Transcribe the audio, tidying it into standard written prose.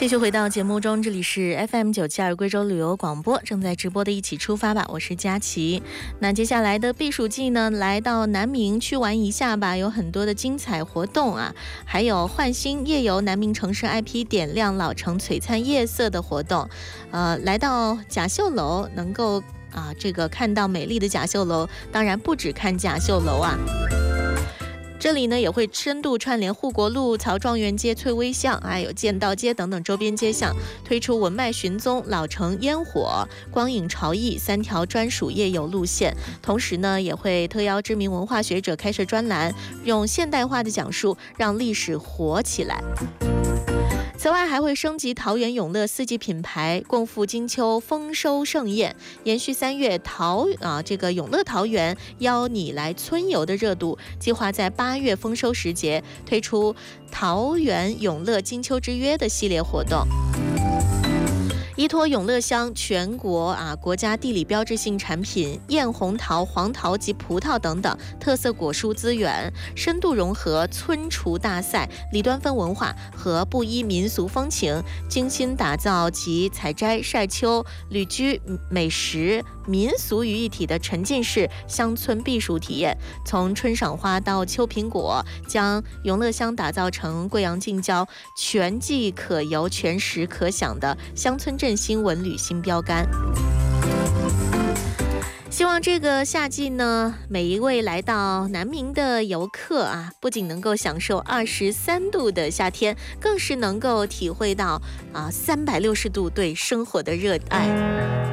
继续回到节目中，这里是 FM972贵州旅游广播，正在直播的一起出发吧，我是佳琪。那接下来的避暑季呢，来到南明去玩一下吧，有很多的精彩活动啊，还有焕新夜游南明城市 IP 点亮老城璀璨夜色的活动。来到甲秀楼能够这个看到美丽的甲秀楼，当然不只看甲秀楼啊。这里呢也会深度串联护国路、曹庄园街、翠微巷，还有剑道街等等周边街巷，推出文脉寻踪、老城烟火、光影潮艺3条专属夜游路线。同时呢，也会特邀知名文化学者开设专栏，用现代化的讲述让历史活起来。此外，还会升级桃园永乐4季品牌，共赴金秋丰收盛宴，延续3月这个永乐桃园邀你来春游的热度，计划在8月丰收时节推出桃园永乐金秋之约的系列活动。依托永乐乡全国国家地理标志性产品艳红桃、黄桃及葡萄等等特色果蔬资源，深度融合村厨大赛、李端分文化和布依民俗风情，精心打造集采摘、晒秋、旅居、美食、民俗于一体的沉浸式乡村避暑体验。从春赏花到秋苹果，将永乐乡打造成贵阳近郊全季可游、全时可享的乡村镇新闻旅行标杆。希望这个夏季呢，每一位来到南明的游客不仅能够享受23度的夏天，更是能够体会到360度对生活的热爱。